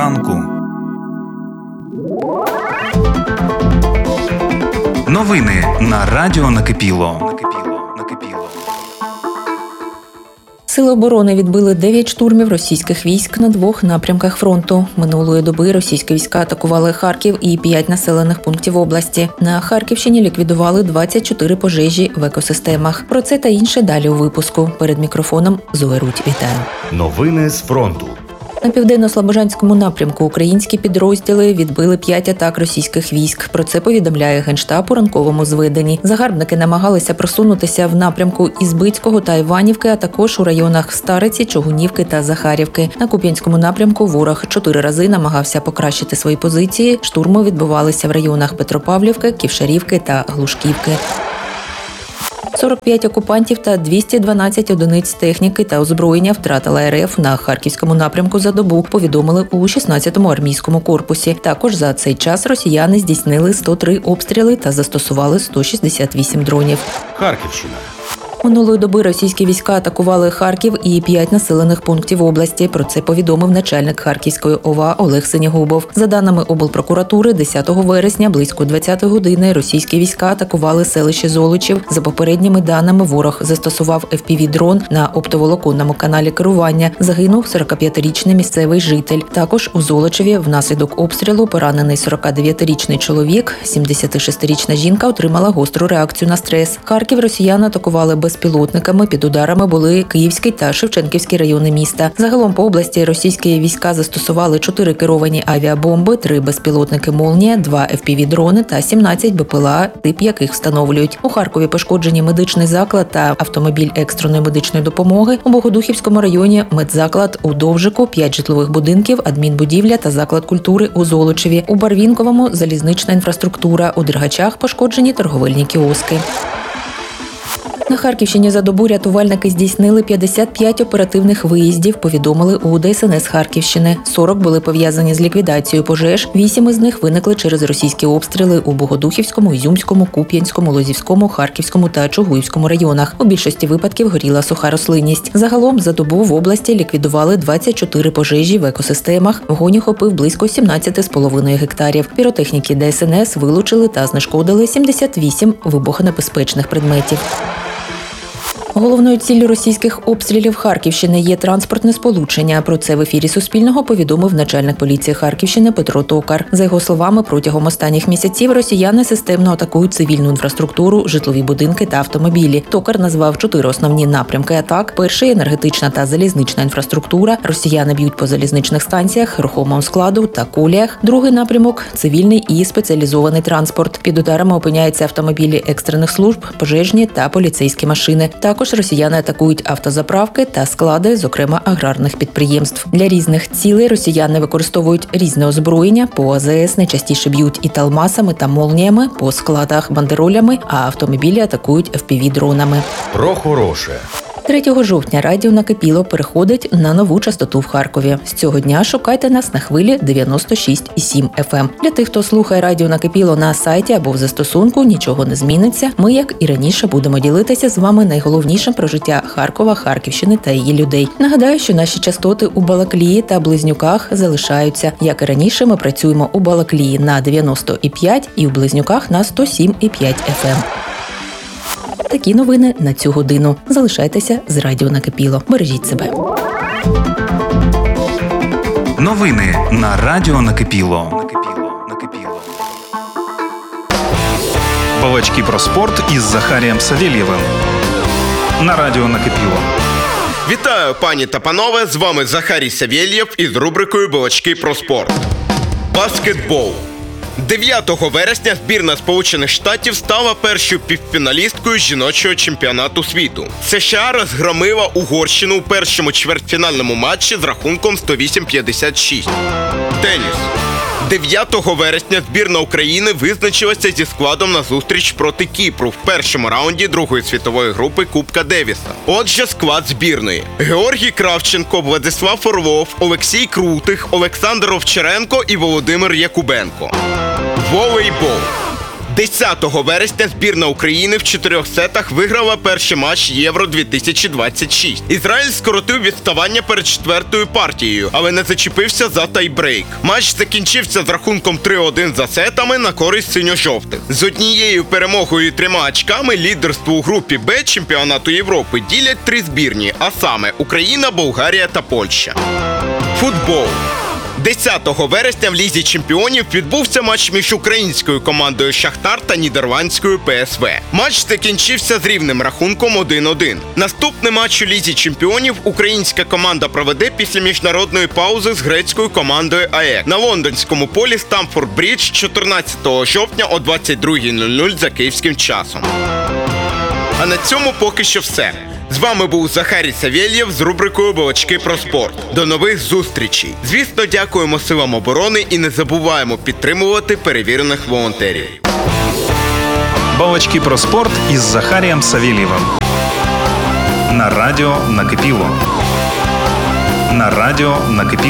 ранку. Новини на Радіо Накипіло. Сили оборони відбили 9 штурмів російських військ на 2 напрямках фронту. Минулої доби російські війська атакували Харків і 5 населених пунктів області. На Харківщині ліквідували 24 пожежі в екосистемах. Про це та інше далі у випуску. Перед мікрофоном Зоя Рудь. Вітаю. Новини з фронту. На південно-слобожанському напрямку українські підрозділи відбили 5 атак російських військ. Про це повідомляє Генштаб у ранковому зведенні. Загарбники намагалися просунутися в напрямку Ізбицького та Іванівки, а також у районах Стариці, Чугунівки та Захарівки. На Куп'янському напрямку ворог 4 рази намагався покращити свої позиції. Штурми відбувалися в районах Петропавлівки, Ківшарівки та Глушківки. 45 окупантів та 212 одиниць техніки та озброєння втратила РФ на Харківському напрямку за добу, повідомили у 16-му армійському корпусі. Також за цей час росіяни здійснили 103 обстріли та застосували 168 дронів. Харківщина. Минулої доби російські війська атакували Харків і 5 населених пунктів області. Про це повідомив начальник Харківської ОВА Олег Синігубов. За даними облпрокуратури, 10 вересня близько 20 години російські війська атакували селище Золочів. За попередніми даними, ворог застосував FPV-дрон на оптоволоконному каналі керування. Загинув 45-річний місцевий житель. Також у Золочеві внаслідок обстрілу поранений 49-річний чоловік, 76-річна жінка отримала гостру реакцію на стрес. Харків росіяни атакували безпілотниками. Під ударами були Київський та Шевченківський райони міста. Загалом по області російські війська застосували 4 керовані авіабомби, 3 безпілотники «Молнія», 2 FPV-дрони та 17 БПЛА, тип яких встановлюють. У Харкові пошкоджені медичний заклад та автомобіль екстреної медичної допомоги. У Богодухівському районі медзаклад у Довжику, 5 житлових будинків, адмінбудівля та заклад культури у Золочеві. У Барвінковому – залізнична інфраструктура. У Дергачах пошкоджені торговельні кіоски. На Харківщині за добу рятувальники здійснили 55 оперативних виїздів, повідомили у ДСНС Харківщини. 40 були пов'язані з ліквідацією пожеж, 8 із них виникли через російські обстріли у Богодухівському, Ізюмському, Куп'янському, Лозівському, Харківському та Чугуївському районах. У більшості випадків горіла суха рослинність. Загалом за добу в області ліквідували 24 пожежі в екосистемах. Вогонь охопив близько 17,5 гектарів. Піротехніки ДСНС вилучили та знешкодили 78 вибухонебезпечних предметів. Головною ціллю російських обстрілів Харківщини є транспортне сполучення. Про це в ефірі Суспільного повідомив начальник поліції Харківщини Петро Токар. За його словами, протягом останніх місяців росіяни системно атакують цивільну інфраструктуру, житлові будинки та автомобілі. Токар назвав 4 основні напрямки атак. Перший – енергетична та залізнична інфраструктура. Росіяни б'ють по залізничних станціях, рухомому складу та коліях. Другий напрямок – цивільний і спеціалізований транспорт. Під ударами опиняються автомобілі екстрених служб, пожежні та поліцейські машини. Також росіяни атакують автозаправки та склади, зокрема аграрних підприємств. Для різних цілей росіяни використовують різне озброєння. По АЗС найчастіше б'ють і талмасами та молніями, по складах бандеролями, а автомобілі атакують FPV-дронами. Про хороше. 3 жовтня Радіо Накипіло переходить на нову частоту в Харкові. З цього дня шукайте нас на хвилі 96,7 FM. Для тих, хто слухає Радіо Накипіло на сайті або в застосунку, нічого не зміниться. Ми, як і раніше, будемо ділитися з вами найголовнішим про життя Харкова, Харківщини та її людей. Нагадаю, що наші частоти у Балаклії та Близнюках залишаються. Як і раніше, ми працюємо у Балаклії на 90,5 і у Близнюках на 107,5 FM. Такі новини на цю годину. Залишайтеся з Радіо Накипіло. Бережіть себе. Новини на Радіо Накипіло. Балачки про спорт із Захарієм Савєлєвим. На Радіо Накипіло. Вітаю, пані та панове! З вами Захарій Савєлєв із рубрикою «Балачки про спорт». Баскетбол. 9 вересня збірна Сполучених Штатів стала першою півфіналісткою жіночого чемпіонату світу. США розгромила Угорщину у першому чвертьфінальному матчі з рахунком 108-56. Теніс. 9 вересня збірна України визначилася зі складом на зустріч проти Кіпру в першому раунді другої світової групи Кубка Девіса. Отже, склад збірної: Георгій Кравченко, Владислав Орлов, Олексій Крутих, Олександр Овчаренко і Володимир Якубенко. Волейбол. 10 вересня збірна України в 4 сетах виграла перший матч Євро-2026. Ізраїль скоротив відставання перед 4-ю партією, але не зачепився за тайбрейк. Матч закінчився з рахунком 3-1 за сетами на користь синьо-жовтих. З однією перемогою і 3 очками лідерство у групі Б чемпіонату Європи ділять 3 збірні, а саме Україна, Болгарія та Польща. Футбол. 10 вересня в Лізі чемпіонів відбувся матч між українською командою «Шахтар» та нідерландською ПСВ. Матч закінчився з рівним рахунком 1-1. Наступний матч у Лізі чемпіонів українська команда проведе після міжнародної паузи з грецькою командою АЕК на лондонському полі Стамфорд-Брідж 14 жовтня о 22:00 за київським часом. А на цьому поки що все. З вами був Захарій Савєлєв з рубрикою «Балачки про спорт». До нових зустрічей! Звісно, дякуємо силам оборони і не забуваємо підтримувати перевірених волонтерів. Балачки про спорт із Захарієм Савєлєвим. На радіо «Накипіло». На радіо «Накипіло».